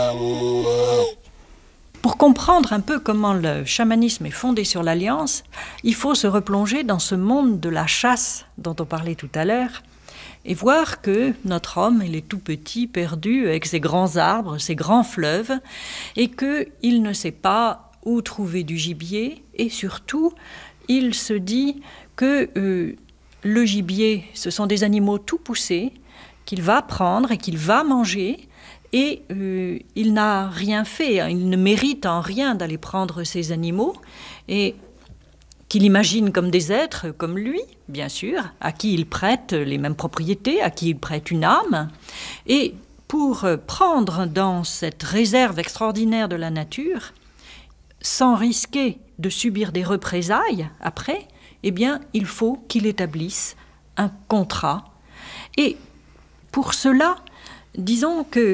Pour comprendre un peu comment le chamanisme est fondé sur l'alliance, il faut se replonger dans ce monde de la chasse dont on parlait tout à l'heure et voir que notre homme, il est tout petit, perdu, avec ses grands arbres, ses grands fleuves, et qu'il ne sait pas où trouver du gibier, et surtout, il se dit que le gibier, ce sont des animaux tout poussés, qu'il va prendre et qu'il va manger, et il n'a rien fait, il ne mérite en rien d'aller prendre ces animaux, et qu'il imagine comme des êtres, comme lui, bien sûr, à qui il prête les mêmes propriétés, à qui il prête une âme. Et pour prendre dans cette réserve extraordinaire de la nature, sans risquer de subir des représailles après, eh bien, il faut qu'il établisse un contrat. Et pour cela, disons que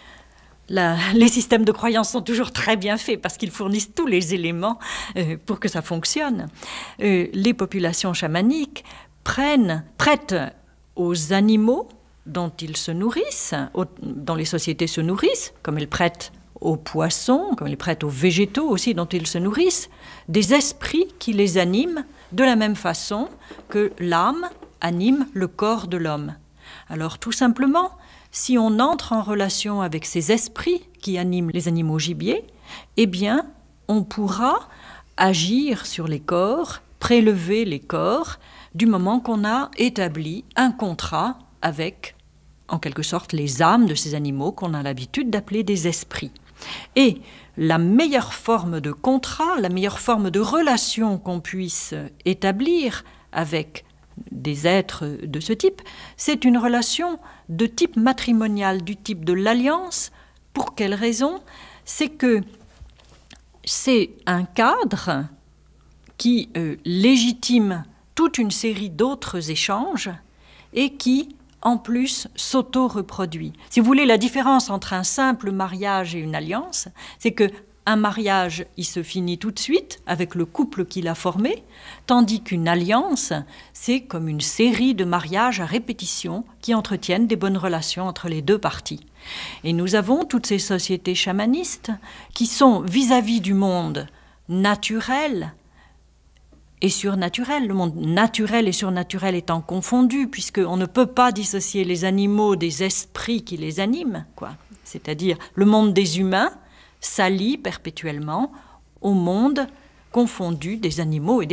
les systèmes de croyance sont toujours très bien faits parce qu'ils fournissent tous les éléments pour que ça fonctionne. Les populations chamaniques prêtent aux animaux dont ils se nourrissent, dont les sociétés se nourrissent, comme elles prêtent aux poissons, comme elles prêtent aux végétaux aussi dont ils se nourrissent, des esprits qui les animent de la même façon que l'âme anime le corps de l'homme. Alors tout simplement, si on entre en relation avec ces esprits qui animent les animaux gibiers, eh bien, on pourra agir sur les corps, prélever les corps, du moment qu'on a établi un contrat avec, en quelque sorte, les âmes de ces animaux qu'on a l'habitude d'appeler des esprits. Et la meilleure forme de contrat, la meilleure forme de relation qu'on puisse établir avec des êtres de ce type, c'est une relation de type matrimonial, du type de l'alliance. Pour quelle raison ? C'est que c'est un cadre qui légitime toute une série d'autres échanges et qui, en plus, s'auto-reproduit. Si vous voulez, la différence entre un simple mariage et une alliance, c'est que un mariage, il se finit tout de suite avec le couple qu'il a formé, tandis qu'une alliance, c'est comme une série de mariages à répétition qui entretiennent des bonnes relations entre les deux parties. Et nous avons toutes ces sociétés chamanistes qui sont vis-à-vis du monde naturel et surnaturel, le monde naturel et surnaturel étant confondus, puisqu'on ne peut pas dissocier les animaux des esprits qui les animent, quoi. C'est-à-dire le monde des humains s'allie perpétuellement au monde confondu des animaux et des